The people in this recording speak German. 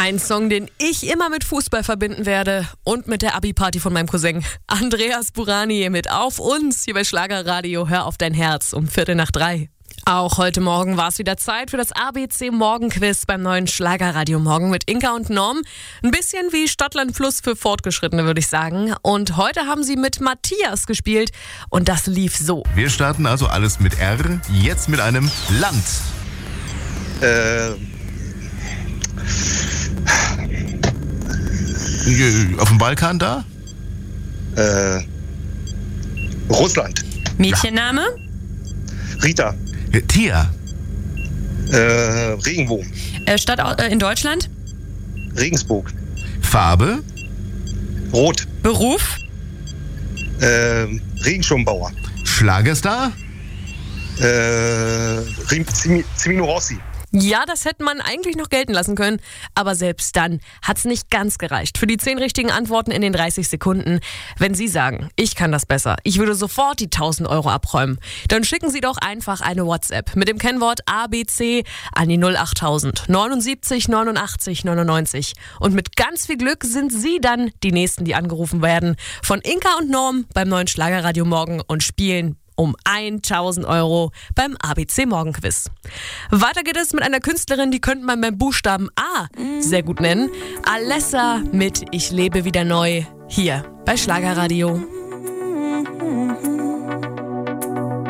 Ein Song, den ich immer mit Fußball verbinden werde und mit der Abi-Party von meinem Cousin. Andreas Burani mit Auf uns hier bei Schlagerradio. Hör auf dein Herz um 2:45. Auch heute Morgen war es wieder Zeit für das ABC Morgenquiz beim neuen Schlagerradio Morgen mit Inka und Norm. Ein bisschen wie Stadtland Fluss für Fortgeschrittene, würde ich sagen. Und heute haben sie mit Matthias gespielt und das lief so. Wir starten also alles mit R, jetzt mit einem Land. Auf dem Balkan da? Russland. Mädchenname? Rita. Tier. Regenbogen. Stadt in Deutschland? Regensburg. Farbe. Rot. Beruf? Regenschirmbauer. Schlagerstar. Cimino Rossi. Ja, das hätte man eigentlich noch gelten lassen können, aber selbst dann hat's nicht ganz gereicht. Für die 10 richtigen Antworten in den 30 Sekunden. Wenn Sie sagen, ich kann das besser, ich würde sofort die 1.000 Euro abräumen, dann schicken Sie doch einfach eine WhatsApp mit dem Kennwort ABC an die 08000 79 89 99. Und mit ganz viel Glück sind Sie dann die Nächsten, die angerufen werden von Inka und Norm beim neuen Schlagerradio Morgen und spielen um 1.000 Euro beim ABC Morgenquiz. Weiter geht es mit einer Künstlerin, die könnte man beim Buchstaben A sehr gut nennen. Alessa mit Ich lebe wieder neu hier bei Schlagerradio.